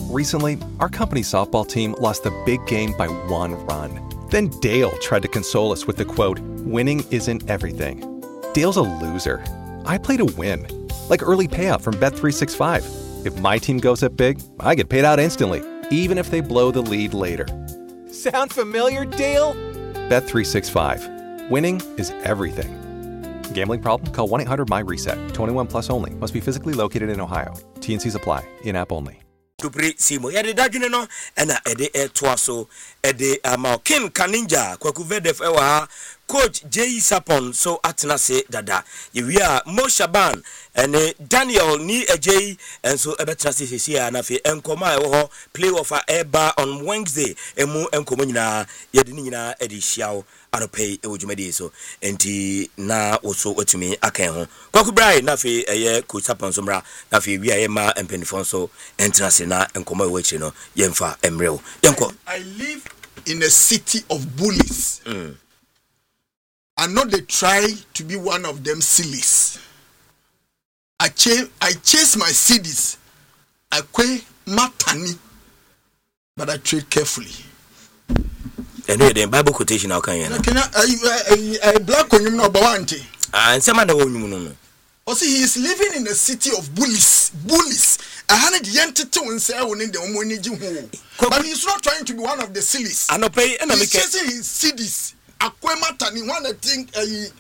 Recently, our company softball team lost the big game by 1 run. Then Dale tried to console us with the quote, "Winning isn't everything." Dale's a loser. I play to win. Like early payout from Bet365. If my team goes up big, I get paid out instantly, even if they blow the lead later. Sound familiar, Dale? Bet365. Winning is everything. Gambling problem? Call 1-800-MY-RESET. 21 plus only. Must be physically located in Ohio. T&Cs apply. In-app only. Tupri Simo yade dadwene no na ede etoaso ede Kim Kaninja kwaku vedef ewa coach J Sapon so atenase dada yewia Mo Shaban ene Daniel ni ejei enso ebetrase sesia na fe enkoma ewo playoff eba on Wednesday emu enkomo nyina yede ni nyina ede hiao anopay ewujumadi so enti na woso otumi akan ho kwaku brai na fe eye coach Sapon so mra na fe wi ayema empenifon so entrance na enkoma ewachi no yemfa emrew yenko. I live in a city of bullies. I know they try to be one of them sillies. I chase my cities. I quay matani, but I trade carefully. And the Bible quotation how can you? I black on you no bawante. And some other woman. Also, he is living in a city of bullies. Bullies. I had the entity and say I will need the money. But he's not trying to be one of the sillies. I not pay. He's chasing his cities. Akwematani one think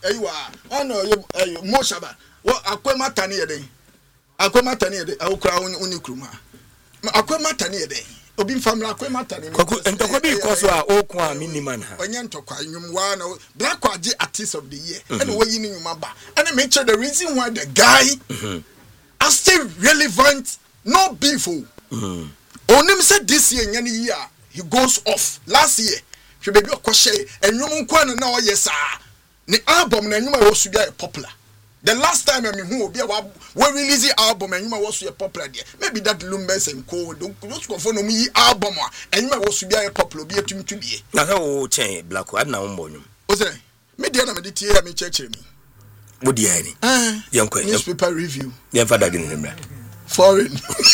Moshaba. What Akwematani ede? Akwematani ede. Akwa unikruma. Akwematani ede. Obi family Akwematani. Kwaku entokwabi koso a okwa miniman ha. Onye ntokwa nyumwa na Black Kwaji artist of the year. And we yin nyumaba. And make sure the reason why the guy are still relevant, no beef. Onim said this year nyani year he goes off. Last year she baby okoshe enwom kwan na oyesa ni album na enwom was to be popular. The last time I mean who obi we release the album enwom was to be popular there. Maybe that Lumbers and Co those go for no me album enwom was to be popular be atumi to die. Na ho chen Black Ad na umbonum. O say me dey na me dey tie me church me. Wo di ani? Yanko newspaper review. Dem fa dadwene nemra. Foreign.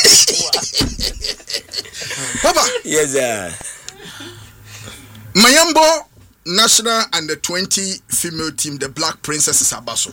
Papa. Yes sir. Mayambo National Under 20 female team, the Black Princesses Abaso.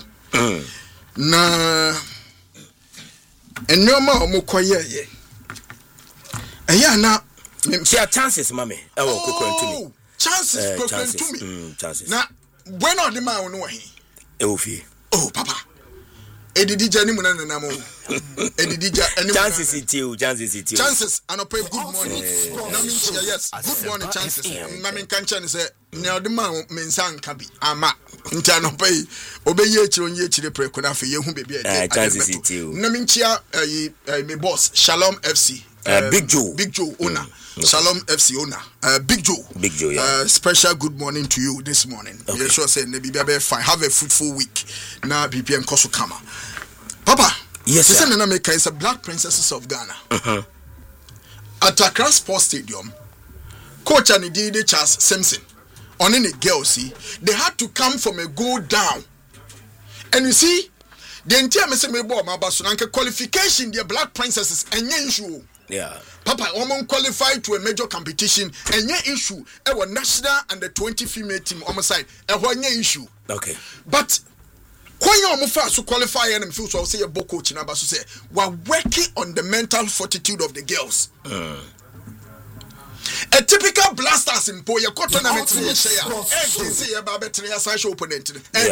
Na enyoma omokoye ye. Eya na there chances mame. Oh, chances proclaim to me. Chances. Na bueno de ma ono he. Eofie. Oh papa. Edidija ni munana na mo. Edidija any chances it you, chances it you. Chances and I pray good morning. Yes, good morning chances. Mami kancha say na de ma mensan ka bi ama. Ntia no pay obeye chiro nye chire preko na fe yehu bebi e. Chances it you. Na minchia me boss Shalom FC. Big Joe owner. Shalom FC owner. Big Joe, yeah. Special good morning to you this morning. Okay. You sure say maybe be fine. Have a fruitful week. Now BPM Kosu Kama. Papa. Yes, sir. This is a Black Princesses of Ghana. At Accra Sports Stadium, Coach Anidide Charles Simpson, on any girl, see, they had to come from a go down. And you see, the entire qualification, the Black Princesses, and issue. Yeah. Papa, woman qualified to a major competition, and your issue, our national and the 20 female team on my side, and one issue. Okay. But when you first to qualify and feel so say a book coach in Abasu say, we're working on the mental fortitude of the girls. A typical blasters in Poya Cotonament say about better as opponent.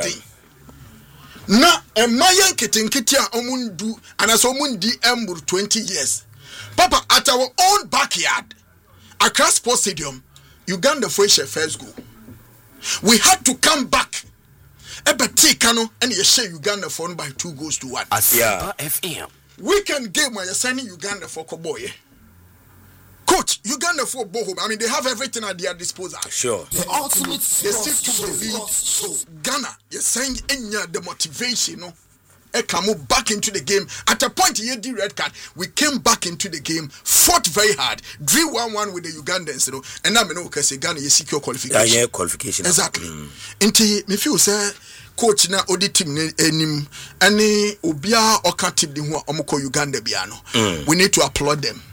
Na a Mayan Kitinkitia Omundu and as Omundi Embur 20 years. Papa, at our own backyard, Accra Sports Stadium, Uganda first goal. We had to come back. Kano and you say Uganda phone by 2-1. Asia FM. Weekend game where you're sending Uganda for Koboye. Coach, Uganda for Boho. I mean, they have everything at their disposal. Sure. The ultimate. They still took the lead. So Ghana, you're saying the motivation, no? Come back into the game. At a point, he had the red card. We came back into the game, fought very hard, drew 1-1 with the Ugandans, you know. And now, you know, because Ghana is secure qualification. Yeah, qualification. Exactly. Inti, me feel say, coach na odi team enim, any obia oka team di hu omoko Uganda biano. We need to applaud them.